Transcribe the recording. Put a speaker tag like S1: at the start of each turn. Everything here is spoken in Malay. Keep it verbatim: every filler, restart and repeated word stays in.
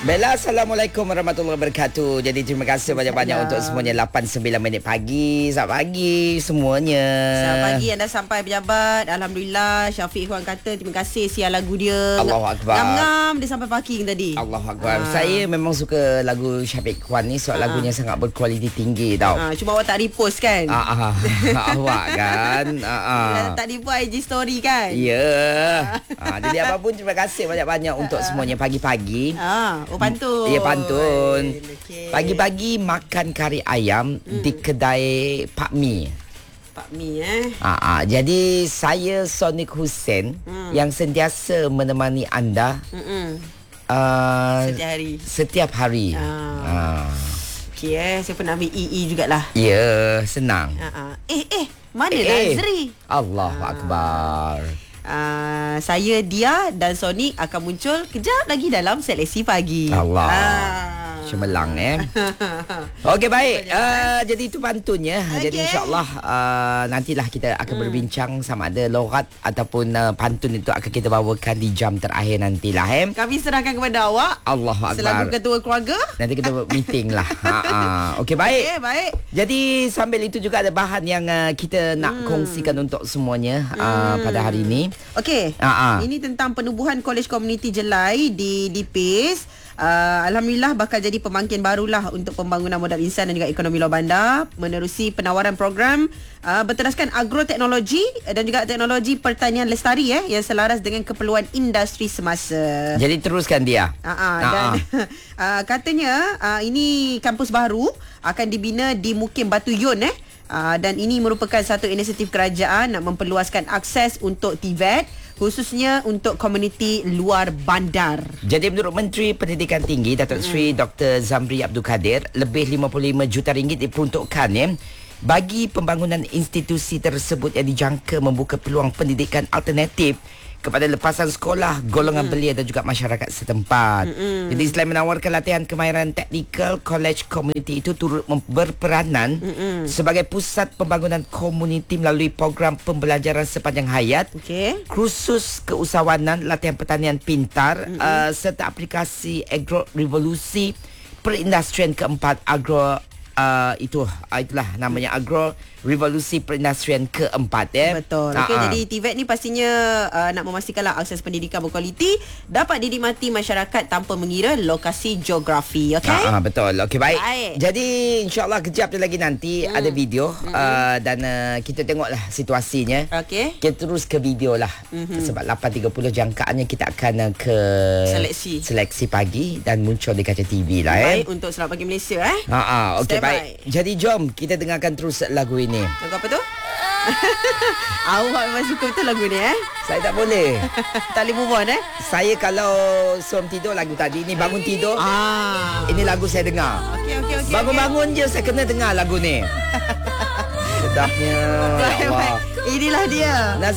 S1: Bella, Assalamualaikum warahmatullahi wabarakatuh. Jadi terima kasih banyak-banyak untuk semuanya. Lapan sembilan minit pagi. Selamat pagi semuanya.
S2: Selamat pagi, anda sampai pejabat. Alhamdulillah. Syafiq Ikhwan kata terima kasih siar lagu dia.
S1: Allahu Akbar.
S2: Ngam-ngam dia sampai parking tadi.
S1: Allahu Akbar.
S2: Ah.
S1: Saya memang suka lagu Syafiq Ikhwan ni sebab
S2: Ah.
S1: lagunya sangat berkualiti tinggi tau.
S2: Ah, cuma awak tak repost kan?
S1: Ah, ah, awak kan. Ah, ah.
S2: Tak repost I G story kan?
S1: Ya. Ah, jadi apapun terima kasih banyak-banyak untuk semuanya pagi-pagi.
S2: Ah, oh pantun.
S1: Ya, pantun.
S2: Okay.
S1: Pagi-pagi makan kari ayam
S2: Hmm.
S1: di kedai Pak Mi.
S2: Pak Mi eh.
S1: Ah, ah. Jadi saya Sonic Hussein
S2: Hmm.
S1: yang sentiasa menemani anda
S2: Mm-mm.
S1: uh,
S2: Setiap hari.
S1: Setiap hari.
S2: Ah.
S1: Ah.
S2: Okey eh, saya pernah ambil E E jugalah.
S1: Ya, senang.
S2: Ah, ah. Eh eh, mana
S1: Eh,
S2: eh,
S1: eh.
S2: Nazri?
S1: Allahu Akbar.
S2: Uh, saya, Dia dan Sonic akan muncul kejap lagi dalam seleksi pagi.
S1: Allah.
S2: Ah.
S1: Cemerlang eh. Okey, baik. Uh, jadi itu pantunnya.
S2: Okey.
S1: Jadi insya-Allah uh, nantilah kita akan hmm. berbincang sama ada loghat ataupun uh, pantun itu akan kita bawakan di jam terakhir nantilah eh.
S2: Kami serahkan kepada awak
S1: Allahu Akbar.
S2: selaku ketua keluarga.
S1: Nanti kita buat meeting lah. Ha ah. Okey, baik.
S2: Okey, baik.
S1: Jadi sambil itu juga ada bahan yang uh, kita nak hmm. kongsikan untuk semuanya uh,
S2: Hmm.
S1: pada hari ini.
S2: Okey.
S1: Ah, ah.
S2: Ini tentang penubuhan Kolej Komuniti Jelai di Lipis. Uh, Alhamdulillah bakal jadi pemangkin barulah untuk pembangunan modal insan dan juga ekonomi luar bandar menerusi penawaran program uh, berteraskan agroteknologi dan juga teknologi pertanian lestari eh yang selaras dengan keperluan industri semasa.
S1: Jadi teruskan dia.
S2: Uh, uh, dan uh, katanya uh, ini kampus baru akan dibina di Mukim Batu Yun eh. Uh, dan ini merupakan satu inisiatif kerajaan nak memperluaskan akses untuk T V E T khususnya untuk komuniti luar bandar.
S1: Jadi menurut Menteri Pendidikan Tinggi Datuk Seri Doktor Zamri Abdul Kadir, lebih lima puluh lima juta ringgit diperuntukkan ya bagi pembangunan institusi tersebut yang dijangka membuka peluang pendidikan alternatif kepada lepasan sekolah, golongan mm-hmm. belia dan juga masyarakat setempat. Mm-hmm. Jadi selain menawarkan latihan kemahiran teknikal, Kolej Komuniti itu turut berperanan mm-hmm. sebagai pusat pembangunan komuniti melalui program pembelajaran sepanjang hayat,
S2: Okay.
S1: kursus keusahawanan, latihan pertanian pintar, mm-hmm. uh, serta aplikasi agro revolusi perindustrian keempat agro uh, itu uh, itulah namanya agro revolusi perindustrian keempat ya.
S2: Betul. Okey, jadi T V E T ni pastinya uh, nak memastikanlah akses pendidikan berkualiti dapat dinikmati masyarakat tanpa mengira lokasi geografi. Okey.
S1: Ah, betul. Okey, baik.
S2: Baik.
S1: Jadi insya-Allah kejap lagi nanti hmm. ada video hmm. uh, dan uh, kita tengoklah situasinya.
S2: Okey.
S1: Kita terus ke video lah. Mm-hmm. Sebab lapan tiga puluh jangkaannya kita akan uh, ke
S2: Seleksi.
S1: Seleksi pagi dan muncul di kaca T V lah eh.
S2: Baik, untuk Selamat Pagi Malaysia eh.
S1: Ha ah, okey,
S2: Stand
S1: baik.
S2: by.
S1: Jadi jom kita dengarkan terus lagu ini.
S2: Lagu apa tu? Awak memang suka betul lagu ni eh.
S1: Saya tak boleh.
S2: Tak boleh move on eh.
S1: Saya kalau suam tidur lagu tadi ni, bangun tidur
S2: Ah.
S1: ini lagu saya dengar.
S2: Okey okey okey.
S1: Bangun-bangun je saya kena dengar lagu ni. Sedapnya.
S2: Baik,
S1: Allah.
S2: baik. Inilah dia.